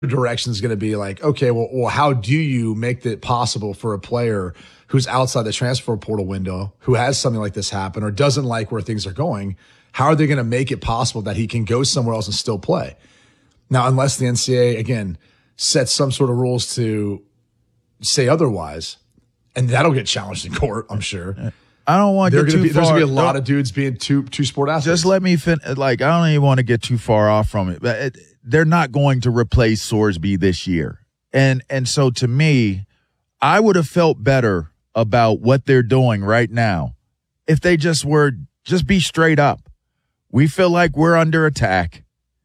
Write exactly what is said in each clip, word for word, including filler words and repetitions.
direction is going to be like, okay, well, well, how do you make it possible for a player who's outside the transfer portal window, who has something like this happen or doesn't like where things are going? How are they going to make it possible that he can go somewhere else and still play? Now, unless the N C double A, again, sets some sort of rules to say otherwise, and that'll get challenged in court, I'm sure. I don't want to get too be, far. There's going to be a lot of dudes being two two sport athletes. Just let me fin- like, I don't even want to get too far off from it. But it, they're not going to replace Sorsby this year. And and so to me, I would have felt better about what they're doing right now if they just were, just be straight up. We feel like we're under attack,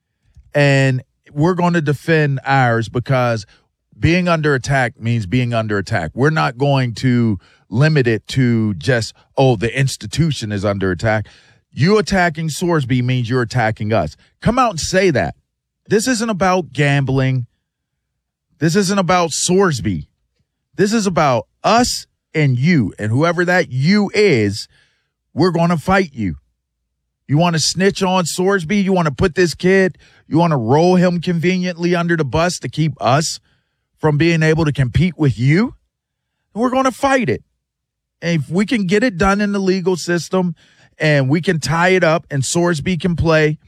and we're going to defend ours because being under attack means being under attack. We're not going to limit it to just, oh, the institution is under attack. You attacking Sorsby means you're attacking us. Come out and say that. This isn't about gambling. This isn't about Sorsby. This is about us and you, and whoever that you is, we're going to fight you. You want to snitch on Sorsby? You want to put this kid, you want to roll him conveniently under the bus to keep us from being able to compete with you? We're going to fight it. And if we can get it done in the legal system and we can tie it up and Sorsby can play,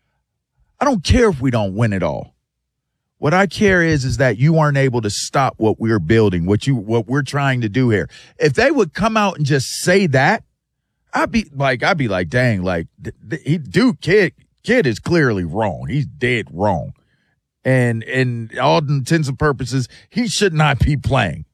I don't care if we don't win it all. What I care is, is that you aren't able to stop what we're building, what you, what we're trying to do here. If they would come out and just say that, I'd be like, I'd be like, dang, like, th- th- he, dude, kid, kid is clearly wrong. He's dead wrong. And, and all intents and purposes, he should not be playing.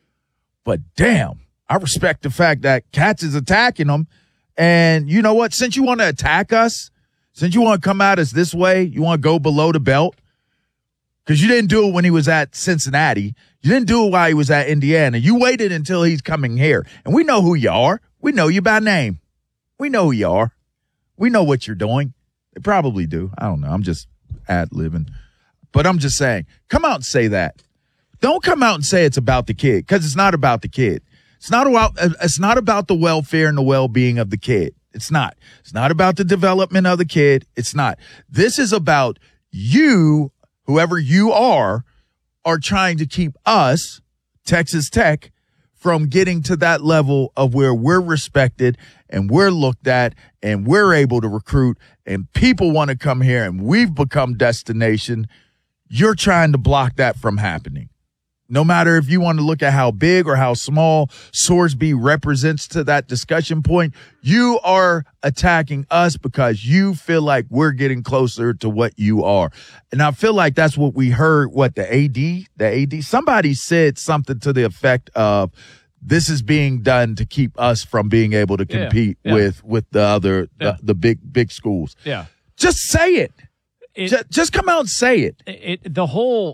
But damn, I respect the fact that Cats is attacking him. And you know what? Since you want to attack us, since you want to come at us this way, you want to go below the belt, because you didn't do it when he was at Cincinnati. You didn't do it while he was at Indiana. You waited until he's coming here. And we know who you are. We know you by name. We know who you are. We know what you're doing. They probably do. I don't know. I'm just ad-libbing. But I'm just saying, come out and say that. Don't come out and say it's about the kid, because it's not about the kid. It's not about, it's not about the welfare and the well-being of the kid. It's not. It's not about the development of the kid. It's not. This is about you, whoever you are, are trying to keep us, Texas Tech, from getting to that level of where we're respected and we're looked at and we're able to recruit and people want to come here and we've become destination. You're trying to block that from happening. No matter if you want to look at how big or how small Sorsby represents to that discussion point, you are attacking us because you feel like we're getting closer to what you are. And I feel like that's what we heard, what the A D, the A D, somebody said something to the effect of, this is being done to keep us from being able to compete yeah, yeah. with, with the other, yeah. the, the big, big schools. Yeah. Just say it. it just, just come out and say it. It, the whole,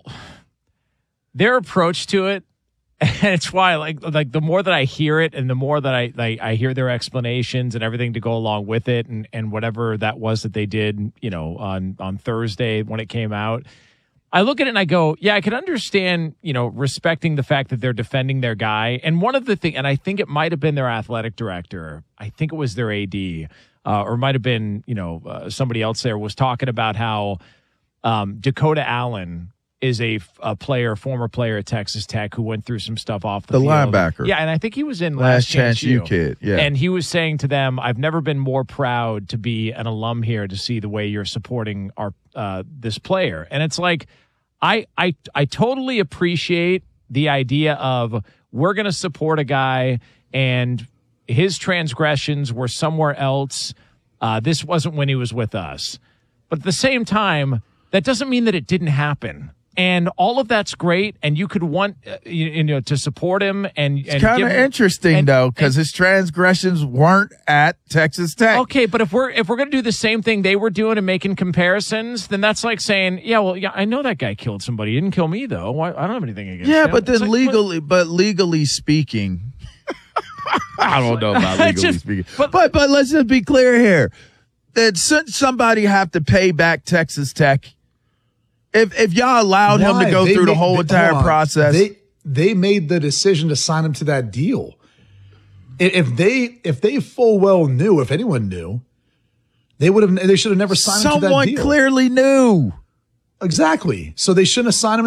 their approach to it, and it's why, like, like the more that I hear it, and the more that I, like, I hear their explanations and everything to go along with it, and, and whatever that was that they did, you know, on on Thursday when it came out, I look at it and I go, yeah, I can understand, you know, respecting the fact that they're defending their guy. And one of the things, and I think it might have been their athletic director, I think it was their A D, uh, or might have been, you know, uh, somebody else there, was talking about how um, Dakota Allen is a, a player, former player at Texas Tech who went through some stuff off the, the field. linebacker. Yeah, and I think he was in Last, Last Chance, Chance U kid. Yeah, and he was saying to them, "I've never been more proud to be an alum here, to see the way you're supporting our uh, this player." And it's like, I I I totally appreciate the idea of, we're going to support a guy and his transgressions were somewhere else. Uh, this wasn't when he was with us, but at the same time, that doesn't mean that it didn't happen. And all of that's great, and you could want uh, you, you know to support him. And, and it's kind of interesting and, though, because his transgressions weren't at Texas Tech. Okay, but if we're if we're going to do the same thing they were doing and making comparisons, then that's like saying, yeah, well, yeah, I know that guy killed somebody. He didn't kill me though. Why, I don't have anything against yeah, him. but then like, legally, what? but legally speaking, I don't know about legally just, speaking, but, but but let's just be clear here. That somebody have to pay back Texas Tech. If if y'all allowed Why? him to go they through made, the whole entire process, they they made the decision to sign him to that deal. If they if they full well knew, if anyone knew, they would have they should have never signed him to that deal. Someone clearly knew. Exactly. So they shouldn't assign him